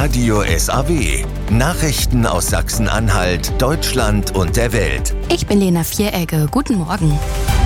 Radio SAW. Nachrichten aus Sachsen-Anhalt, Deutschland und der Welt. Ich bin Lena Vieregge. Guten Morgen.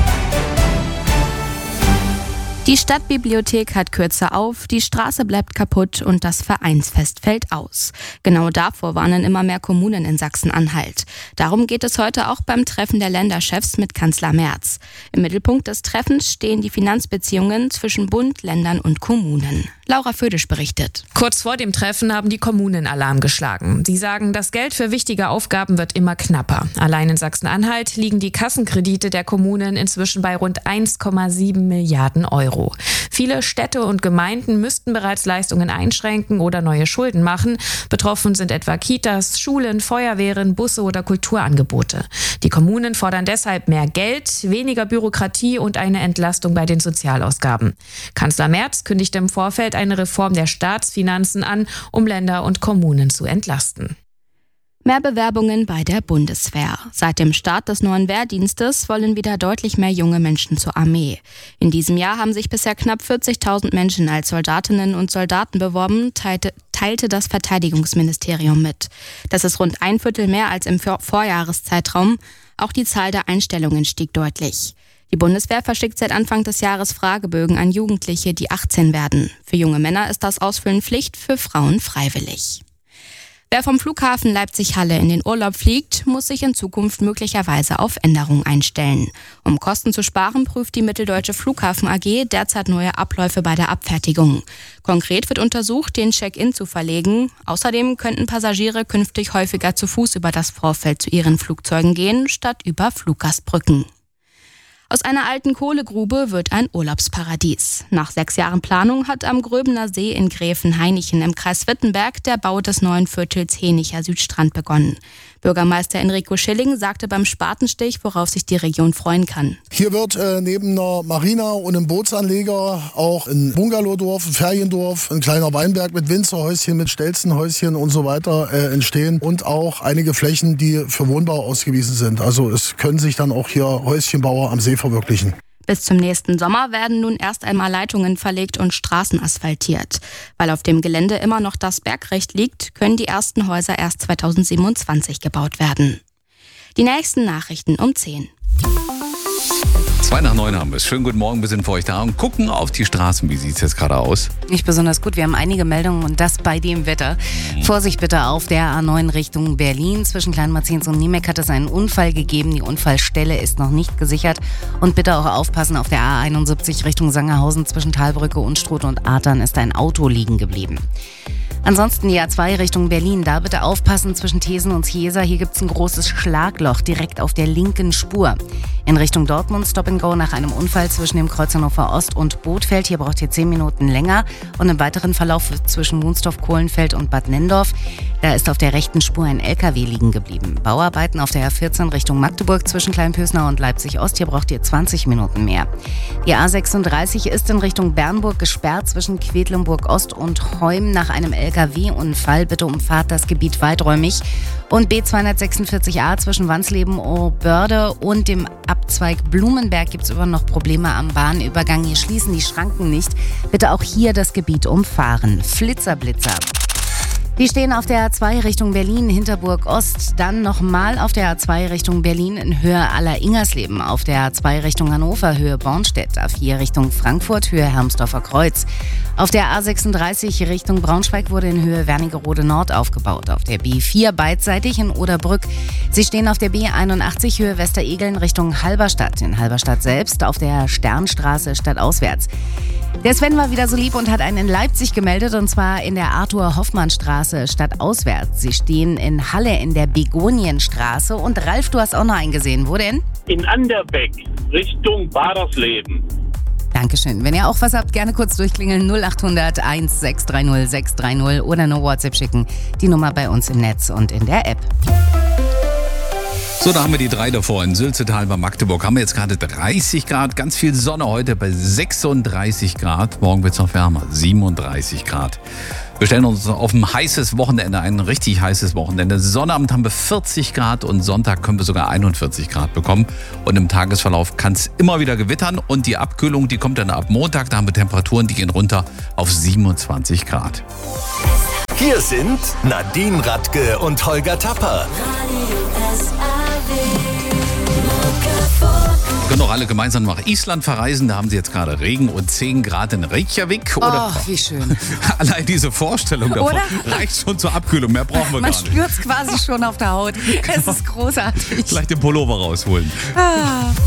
Die Stadtbibliothek hat kürzer auf, die Straße bleibt kaputt und das Vereinsfest fällt aus. Genau davor warnen immer mehr Kommunen in Sachsen-Anhalt. Darum geht es heute auch beim Treffen der Länderchefs mit Kanzler Merz. Im Mittelpunkt des Treffens stehen die Finanzbeziehungen zwischen Bund, Ländern und Kommunen. Laura Födisch berichtet. Kurz vor dem Treffen haben die Kommunen Alarm geschlagen. Sie sagen, das Geld für wichtige Aufgaben wird immer knapper. Allein in Sachsen-Anhalt liegen die Kassenkredite der Kommunen inzwischen bei rund 1,7 Milliarden Euro. Viele Städte und Gemeinden müssten bereits Leistungen einschränken oder neue Schulden machen. Betroffen sind etwa Kitas, Schulen, Feuerwehren, Busse oder Kulturangebote. Die Kommunen fordern deshalb mehr Geld, weniger Bürokratie und eine Entlastung bei den Sozialausgaben. Kanzler Merz kündigte im Vorfeld eine Reform der Staatsfinanzen an, um Länder und Kommunen zu entlasten. Mehr Bewerbungen bei der Bundeswehr. Seit dem Start des neuen Wehrdienstes wollen wieder deutlich mehr junge Menschen zur Armee. In diesem Jahr haben sich bisher knapp 40.000 Menschen als Soldatinnen und Soldaten beworben, teilte das Verteidigungsministerium mit. Das ist rund ein Viertel mehr als im Vorjahreszeitraum. Auch die Zahl der Einstellungen stieg deutlich. Die Bundeswehr verschickt seit Anfang des Jahres Fragebögen an Jugendliche, die 18 werden. Für junge Männer ist das Ausfüllen Pflicht, für Frauen freiwillig. Wer vom Flughafen Leipzig-Halle in den Urlaub fliegt, muss sich in Zukunft möglicherweise auf Änderungen einstellen. Um Kosten zu sparen, prüft die Mitteldeutsche Flughafen AG derzeit neue Abläufe bei der Abfertigung. Konkret wird untersucht, den Check-in zu verlegen. Außerdem könnten Passagiere künftig häufiger zu Fuß über das Vorfeld zu ihren Flugzeugen gehen, statt über Fluggastbrücken. Aus einer alten Kohlegrube wird ein Urlaubsparadies. Nach 6 Jahren Planung hat am Gröbener See in Gräfenhainichen im Kreis Wittenberg der Bau des neuen Viertels Henicher Südstrand begonnen. Bürgermeister Enrico Schilling sagte beim Spatenstich, worauf sich die Region freuen kann. Hier wird neben einer Marina und einem Bootsanleger auch ein Bungalowdorf, ein Feriendorf, ein kleiner Weinberg mit Winzerhäuschen, mit Stelzenhäuschen und so weiter entstehen und auch einige Flächen, die für Wohnbau ausgewiesen sind. Also es können sich dann auch hier Häuschenbauer am See verwirklichen. Bis zum nächsten Sommer werden nun erst einmal Leitungen verlegt und Straßen asphaltiert. Weil auf dem Gelände immer noch das Bergrecht liegt, können die ersten Häuser erst 2027 gebaut werden. Die nächsten Nachrichten um 10. 8:02 haben wir es. Schönen guten Morgen, wir sind für euch da und gucken auf die Straßen. Wie sieht es jetzt gerade aus? Nicht besonders gut. Wir haben einige Meldungen und das bei dem Wetter. Vorsicht bitte auf der A9 Richtung Berlin. Zwischen Kleinmarzens und Niemek hat es einen Unfall gegeben. Die Unfallstelle ist noch nicht gesichert. Und bitte auch aufpassen, auf der A71 Richtung Sangerhausen zwischen Talbrücke, Unstrut und Adern ist ein Auto liegen geblieben. Ansonsten die A2 Richtung Berlin, da bitte aufpassen zwischen Thesen und Chiesa. Hier gibt es ein großes Schlagloch direkt auf der linken Spur. In Richtung Dortmund Stop and Go nach einem Unfall zwischen dem Kreuz Hannover Ost und Bothfeld. Hier braucht ihr 10 Minuten länger. Und im weiteren Verlauf zwischen Wunstorf, Kohlenfeld und Bad Nendorf, da ist auf der rechten Spur ein LKW liegen geblieben. Bauarbeiten auf der A14 Richtung Magdeburg zwischen Kleinpösnau und Leipzig Ost. Hier braucht ihr 20 Minuten mehr. Die A36 ist in Richtung Bernburg gesperrt zwischen Quedlinburg Ost und Heum nach einem LKW-Unfall. Bitte umfahrt das Gebiet weiträumig. Und B246a zwischen Wansleben, Oberbörde und dem Abzweig Blumenberg gibt es immer noch Probleme am Bahnübergang. Hier schließen die Schranken nicht. Bitte auch hier das Gebiet umfahren. Flitzer. Die stehen auf der A2 Richtung Berlin, Hinterburg Ost, dann nochmal auf der A2 Richtung Berlin in Höhe Aller-Ingersleben, auf der A2 Richtung Hannover, Höhe Bornstedt, A4 Richtung Frankfurt, Höhe Hermsdorfer Kreuz. Auf der A36 Richtung Braunschweig wurde in Höhe Wernigerode Nord aufgebaut, auf der B4 beidseitig in Oderbrück. Sie stehen auf der B81 Höhe Westeregeln Richtung Halberstadt, in Halberstadt selbst, auf der Sternstraße stadtauswärts. Der Sven war wieder so lieb und hat einen in Leipzig gemeldet, und zwar in der Arthur-Hoffmann-Straße stadtauswärts. Sie stehen in Halle in der Begonienstraße. Und Ralf, du hast auch noch einen gesehen. Wo denn? In Anderbeck, Richtung Badersleben. Dankeschön. Wenn ihr auch was habt, gerne kurz durchklingeln. 0800 1630 630 oder eine WhatsApp schicken. Die Nummer bei uns im Netz und in der App. So, da haben wir die 3 davor. In Sülzetal bei Magdeburg haben wir jetzt gerade 30 Grad. Ganz viel Sonne heute bei 36 Grad. Morgen wird es noch wärmer, 37 Grad. Wir stellen uns auf ein heißes Wochenende ein, richtig heißes Wochenende. Sonnabend haben wir 40 Grad und Sonntag können wir sogar 41 Grad bekommen. Und im Tagesverlauf kann es immer wieder gewittern. Und die Abkühlung, die kommt dann ab Montag. Da haben wir Temperaturen, die gehen runter auf 27 Grad. Hier sind Nadine Radke und Holger Tapper. Wir können doch alle gemeinsam nach Island verreisen. Da haben sie jetzt gerade Regen und 10 Grad in Reykjavik. Oder? Oh, wie schön. Allein diese Vorstellung davon reicht schon zur Abkühlung. Mehr brauchen wir Man gar nicht. spürt es quasi schon auf der Haut. Es ist großartig. Vielleicht den Pullover rausholen.